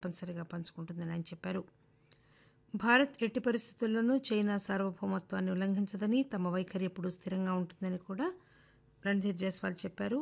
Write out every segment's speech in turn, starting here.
తప్పనిసరిగా పంచుకుంటుందని ఆయన చెప్పారు. భారత్ ఎట్టి పరిస్థితుల్లోనూ చైనా సార్వభౌమత్వాన్ని ఉల్లంఘించదని, తమ వైఖరి ఎప్పుడూ స్థిరంగా ఉంటుందని కూడా రణ్ధీర్ జైస్వాల్ చెప్పారు.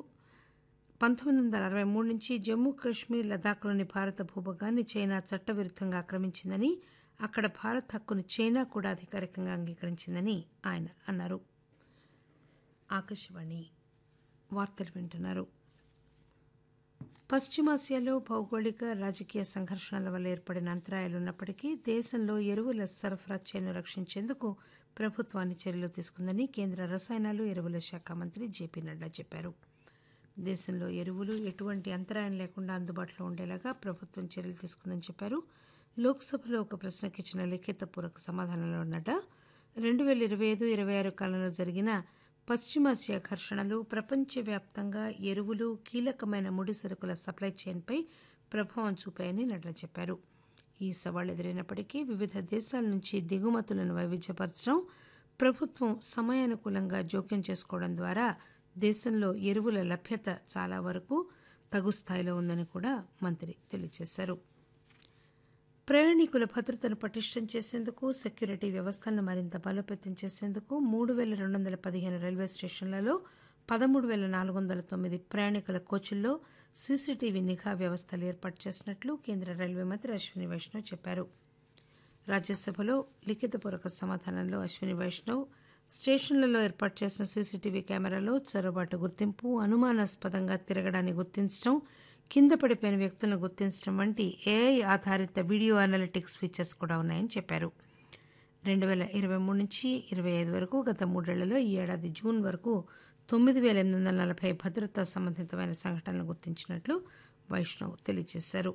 1963 నుంచి జమ్మూ కశ్మీర్, లదాఖ్లోని భారత భూభాగాన్ని చైనా చట్టవిరుద్దంగా ఆక్రమించిందని, అక్కడ భారత్ హక్కును చైనా కూడా అధికారికంగా అంగీకరించిందని ఆయన అన్నారు. ఆకాశవాణి వార్తలు వింటున్నారు. పశ్చిమాసియాలో భౌగోళిక రాజకీయ సంఘర్షణల వల్ల ఏర్పడిన అంతరాయాలున్నప్పటికీ దేశంలో ఎరువుల సరఫరా చైన్ను రక్షించేందుకు ప్రభుత్వం అన్ని చర్యలు తీసుకుందని కేంద్ర రసాయనాలు, ఎరువుల శాఖ మంత్రి జేపీ నడ్డా చెప్పారు. దేశంలో ఎరువులు ఎటువంటి అంతరాయం లేకుండా అందుబాటులో ఉండేలాగా ప్రభుత్వం చర్యలు తీసుకుందని చెప్పారు. లోక్సభలో ఒక ప్రశ్నకు ఇచ్చిన లిఖితపూర్వక సమాధానంలో నడ్డా 2025-26 కాలంలో జరిగిన పశ్చిమాసియా ఘర్షణలు ప్రపంచవ్యాప్తంగా ఎరువులు, కీలకమైన ముడి సరుకుల సప్లై చైన్పై ప్రభావం చూపాయని నడ్డా చెప్పారు. ఈ సవాళ్లు ఎదురైనప్పటికీ వివిధ దేశాల నుంచి దిగుమతులను వైవిధ్యపరచడం, ప్రభుత్వం సమయానుకూలంగా జోక్యం చేసుకోవడం ద్వారా దేశంలో ఎరువుల లభ్యత చాలా వరకు తగు స్థాయిలో ఉందని కూడా మంత్రి తెలియజేశారు. ప్రయాణికుల భద్రతను పటిష్టం చేసేందుకు, సెక్యూరిటీ వ్యవస్థలను మరింత బలోపేతం చేసేందుకు 3215 రైల్వే స్టేషన్లలో 13,409 ప్రయాణికుల కోచుల్లో సీసీటీవీ నిఘా వ్యవస్థలు ఏర్పాటు చేసినట్లు కేంద్ర రైల్వే మంత్రి అశ్విని వైష్ణవ్ చెప్పారు. రాజ్యసభలో లిఖితపూర్వక సమాధానంలో అశ్విని వైష్ణవ్ స్టేషన్లలో ఏర్పాటు చేసిన సీసీటీవీ కెమెరాలో చొరబాటు గుర్తింపు, అనుమానాస్పదంగా తిరగడాన్ని గుర్తించడం, కింద పడిపోయిన వ్యక్తులను గుర్తించడం వంటి ఏఐ ఆధారిత వీడియో అనలిటిక్స్ ఫీచర్స్ కూడా ఉన్నాయని చెప్పారు. 2023 నుంచి 25 వరకు గత 3 ఏళ్లలో ఈ ఏడాది జూన్ వరకు 9,840 భద్రతా సంబంధితమైన సంఘటనలు గుర్తించినట్లు వైష్ణవ్ తెలియజేశారు.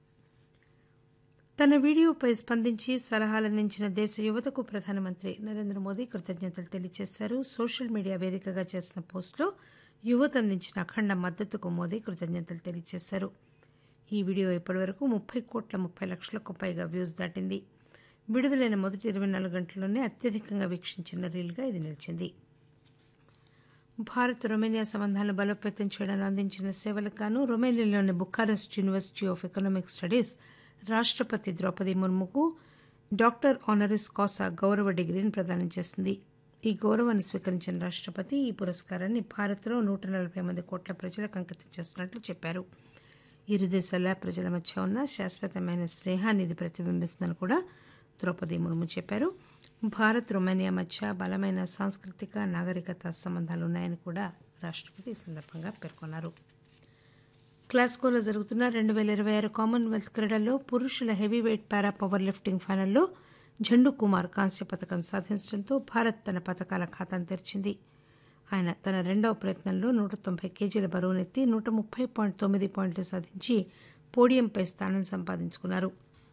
తన వీడియోపై స్పందించి సలహాలందించిన దేశ యువతకు ప్రధానమంత్రి నరేంద్ర మోదీ కృతజ్ఞతలు తెలియజేశారు. సోషల్ మీడియా వేదికగా చేసిన పోస్టులో యువత అందించిన అఖండ మద్దతుకు మోదీ కృతజ్ఞతలు తెలియజేశారు. ఈ వీడియో ఇప్పటివరకు 30,30,00,000కు పైగా వ్యూస్ దాటింది. విడుదలైన మొదటి 24 గంటల్లోనే అత్యధికంగా వీక్షించిన రీల్గా ఇది నిలిచింది. భారత్ రొమేనియా సంబంధాలను బలోపేతం చేయడంలో అందించిన సేవలకు గాను రొమేనియాలోని Bucharest university of economic studies రాష్ట్రపతి ద్రౌపది ముర్ముకు డాక్టర్ ఆనరిస్ కాసా గౌరవ డిగ్రీని ప్రదానం చేసింది. ఈ గౌరవాన్ని స్వీకరించిన రాష్ట్రపతి ఈ పురస్కారాన్ని భారత్లో 140 మంది కోట్ల ప్రజలకు అంకితం చేస్తున్నట్లు చెప్పారు. ఇరు దేశాల ప్రజల మధ్య ఉన్న శాశ్వతమైన స్నేహాన్ని ఇది ప్రతిబింబిస్తుందని కూడా ద్రౌపది ముర్ము చెప్పారు. భారత్, రొమేనియా మధ్య బలమైన సాంస్కృతిక, నాగరికత సంబంధాలు ఉన్నాయని కూడా రాష్ట్రపతి ఈ సందర్భంగా పేర్కొన్నారు. గ్లాస్గోలో జరుగుతున్న 2026 కామన్వెల్త్ క్రీడల్లో పురుషుల హెవీవెయిట్ పారా పవర్ లిఫ్టింగ్ ఫైనల్లో ఝండు కుమార్ కాంస్య పథకం సాధించడంతో భారత్ తన పథకాల ఖాతాను తెరిచింది. ఆయన తన రెండవ ప్రయత్నంలో 190 కేజీల బరువునెత్తి 130.9 పాయింట్లు సాధించి పోడియంపై స్థానం సంపాదించుకున్నారు.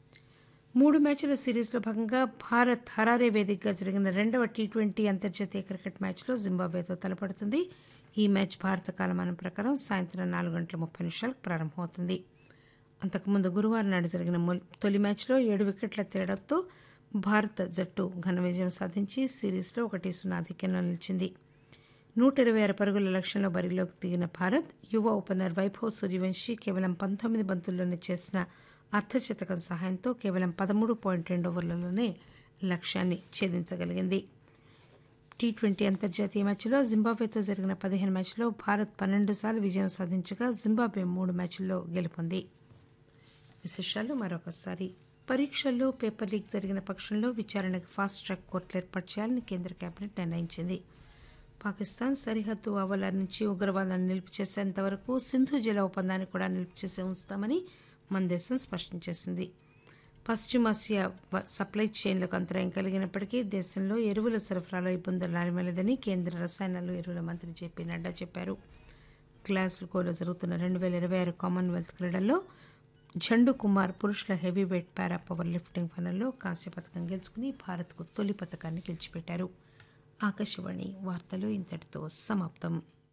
3 మ్యాచ్ల సిరీస్లో భాగంగా భారత్ హరారే వేదికగా జరిగిన రెండవ టీ20 అంతర్జాతీయ క్రికెట్ మ్యాచ్లో జింబాబ్వేతో తలపడుతుంది. ఈ మ్యాచ్ భారత కాలమానం ప్రకారం సాయంత్రం 4:30 ప్రారంభమవుతుంది. అంతకుముందు గురువారం నాడు జరిగిన తొలి మ్యాచ్లో 7 వికెట్ల తేడాతో భారత జట్టు ఘన విజయం సాధించి సిరీస్లో 1-0 ఆధిక్యంలో నిలిచింది. 126 పరుగుల లక్ష్యంలో బరిలోకి దిగిన భారత్ యువ ఓపెనర్ వైభవ్ సూర్యవంశీ కేవలం 19 బంతుల్లోనే చేసిన అర్ధశతకం సహాయంతో కేవలం 13.2 ఓవర్లలోనే లక్ష్యాన్ని ఛేదించగలిగింది. టీ20 అంతర్జాతీయ మ్యాచ్లో జింబాబ్వేతో జరిగిన 15 మ్యాచ్ల్లో భారత్ 12 సార్లు విజయం సాధించగా జింబాబ్వే 3 మ్యాచ్ల్లో గెలుపొంది. విశేషాలు మరొకసారి. పరీక్షల్లో పేపర్ లీక్ జరిగిన పక్షంలో విచారణకు ఫాస్ట్ ట్రాక్ కోర్టులు ఏర్పాటు చేయాలని కేంద్ర కేబినెట్ నిర్ణయించింది. పాకిస్తాన్ సరిహద్దు ఆవల నుంచి ఉగ్రవాదాన్ని నిలుపు చేసేంత వరకు సింధు జల ఒప్పందాన్ని కూడా నిలుపు చేసే ఉంచుతామని మన దేశం స్పష్టం చేసింది. పశ్చిమాసియా సప్లై చైన్లకు అంతరాయం కలిగినప్పటికీ దేశంలో ఎరువుల సరఫరాలో ఇబ్బందులు రానివ్వలేదని కేంద్ర రసాయనాలు, ఎరువుల మంత్రి జేపీ నడ్డా చెప్పారు. గ్లాస్గోలో జరుగుతున్న 2026 కామన్వెల్త్ క్రీడల్లో ఝండు కుమార్ పురుషుల హెవీవెయిట్ పారా పవర్ లిఫ్టింగ్ ఫైనల్లో కాంస్య పథకం గెలుచుకుని భారత్కు తొలి పథకాన్ని గెలిచిపెట్టారు. ఆకాశవాణి వార్తలు ఇంతటితో సమాప్తం.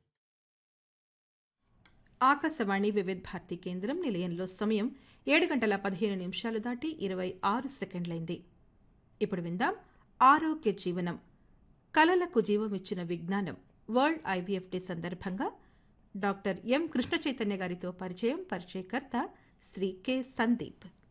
ఆకాశవాణి వివిధ భారతి కేంద్రం నిలయంలో సమయం 7:15 దాటి 26 సెకండ్లైంది. ఇప్పుడు విందాం ఆరోగ్య జీవనం, కలలకు జీవమిచ్చిన విజ్ఞానం వరల్డ్ ఐవీఎఫ్ డే సందర్భంగా డాక్టర్ ఎం కృష్ణ చైతన్య గారితో పరిచయం. పరిచయకర్త శ్రీ కె సందీప్.